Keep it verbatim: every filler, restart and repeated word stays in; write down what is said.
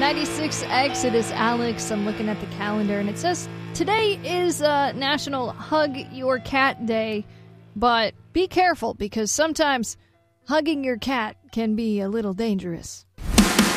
ninety-six Exodus, Alex. I'm looking at the calendar, and it says today is uh, National Hug Your Cat Day, but be careful because sometimes hugging your cat can be a little dangerous.